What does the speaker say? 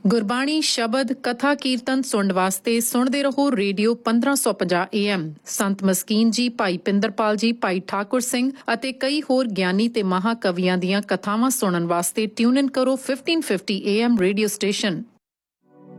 ਗੁਰਬਾਣੀ ਸ਼ਬਦ ਕਥਾ ਕੀਰਤਨ ਸੁਣਨ ਵਾਸਤੇ ਸੁਣਦੇ ਰਹੋ ਰੇਡੀਓ 1550 AM। ਸੰਤ ਮਸਕੀਨ ਜੀ, ਭਾਈ ਪਿੰਦਰਪਾਲ ਜੀ, ਭਾਈ ਠਾਕੁਰ ਸਿੰਘ ਅਤੇ ਕਈ ਹੋਰ ਗਿਆਨੀ ਤੇ ਮਹਾਕਵੀਆਂ ਦੀਆਂ ਕਥਾਵਾਂ ਸੁਣਨ ਵਾਸਤੇ ਟਿਊਨ ਇਨ ਕਰੋ 1550 AM ਰੇਡੀਓ ਸਟੇਸ਼ਨ।